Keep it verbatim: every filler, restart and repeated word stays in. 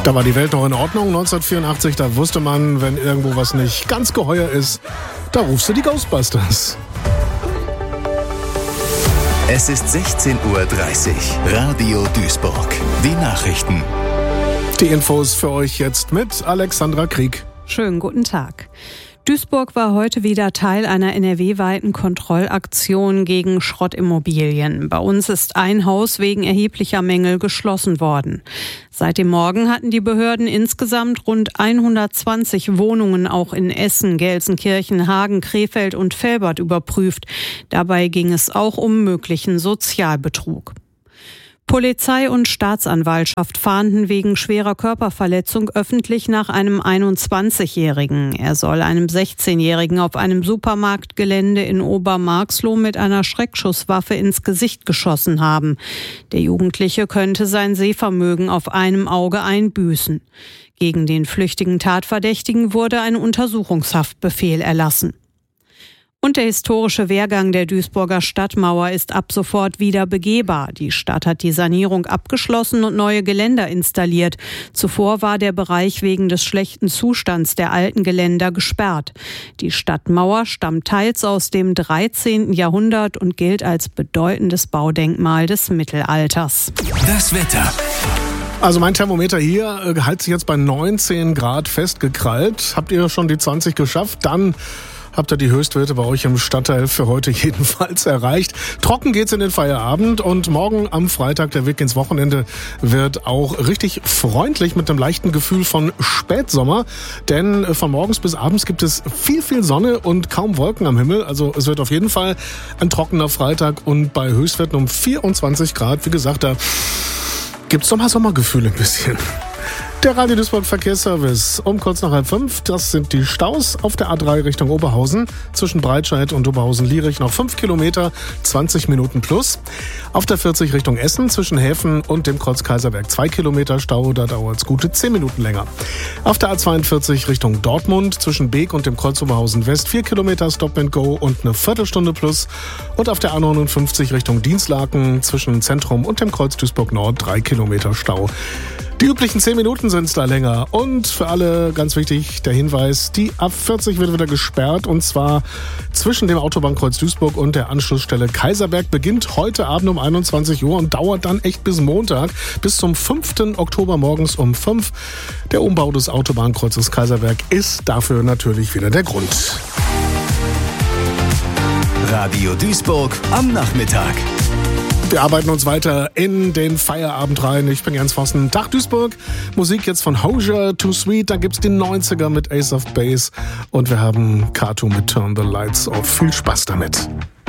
Da war die Welt noch in Ordnung, neunzehnhundertvierundachtzig, da wusste man, wenn irgendwo was nicht ganz geheuer ist, da rufst du die Ghostbusters. Es ist sechzehn Uhr dreißig, Radio Duisburg. Die Nachrichten. Die Infos für euch jetzt mit Alexandra Krieg. Schönen guten Tag. Duisburg war heute wieder Teil einer N R W-weiten Kontrollaktion gegen Schrottimmobilien. Bei uns ist ein Haus wegen erheblicher Mängel geschlossen worden. Seit dem Morgen hatten die Behörden insgesamt rund hundertzwanzig Wohnungen auch in Essen, Gelsenkirchen, Hagen, Krefeld und Velbert überprüft. Dabei ging es auch um möglichen Sozialbetrug. Polizei und Staatsanwaltschaft fahnden wegen schwerer Körperverletzung öffentlich nach einem einundzwanzigjährigen. Er soll einem sechzehnjährigen auf einem Supermarktgelände in Obermarxloh mit einer Schreckschusswaffe ins Gesicht geschossen haben. Der Jugendliche könnte sein Sehvermögen auf einem Auge einbüßen. Gegen den flüchtigen Tatverdächtigen wurde ein Untersuchungshaftbefehl erlassen. Und der historische Wehrgang der Duisburger Stadtmauer ist ab sofort wieder begehbar. Die Stadt hat die Sanierung abgeschlossen und neue Geländer installiert. Zuvor war der Bereich wegen des schlechten Zustands der alten Geländer gesperrt. Die Stadtmauer stammt teils aus dem dreizehnten Jahrhundert und gilt als bedeutendes Baudenkmal des Mittelalters. Das Wetter. Also mein Thermometer hier äh, hält sich jetzt bei neunzehn Grad festgekrallt. Habt ihr schon die zwanzig geschafft? Dann habt ihr die Höchstwerte bei euch im Stadtteil für heute jedenfalls erreicht. Trocken geht's in den Feierabend und morgen am Freitag, der Weg ins Wochenende, wird auch richtig freundlich mit einem leichten Gefühl von Spätsommer. Denn von morgens bis abends gibt es viel, viel Sonne und kaum Wolken am Himmel. Also es wird auf jeden Fall ein trockener Freitag und bei Höchstwerten um vierundzwanzig Grad. Wie gesagt, da gibt's doch mal Sommergefühle ein bisschen. Der Radio Duisburg Verkehrsservice um kurz nach halb fünf. Das sind die Staus auf der A drei Richtung Oberhausen. Zwischen Breitscheid und Oberhausen-Lierich noch fünf Kilometer, zwanzig Minuten plus. Auf der vierzig Richtung Essen zwischen Häfen und dem Kreuz Kaiserberg zwei Kilometer Stau. Da dauert es gute zehn Minuten länger. Auf der A zweiundvierzig Richtung Dortmund zwischen Beek und dem Kreuz Oberhausen West vier Kilometer Stop and Go und eine Viertelstunde plus. Und auf der A neunundfünfzig Richtung Dienstlaken zwischen Zentrum und dem Kreuz Duisburg Nord drei Kilometer Stau. Die üblichen zehn Minuten sind es da länger. Und für alle ganz wichtig der Hinweis, die A vierzig wird wieder gesperrt. Und zwar zwischen dem Autobahnkreuz Duisburg und der Anschlussstelle Kaiserberg. Beginnt heute Abend um einundzwanzig Uhr und dauert dann echt bis Montag. Bis zum fünften Oktober morgens um fünf. Der Umbau des Autobahnkreuzes Kaiserberg ist dafür natürlich wieder der Grund. Radio Duisburg am Nachmittag. Wir arbeiten uns weiter in den Feierabend rein. Ich bin Jens Vossen. Tag Duisburg. Musik jetzt von Hozier, Too Sweet. Da gibt's die neunziger mit Ace of Base. Und wir haben Kato mit Turn the Lights Off. Viel Spaß damit.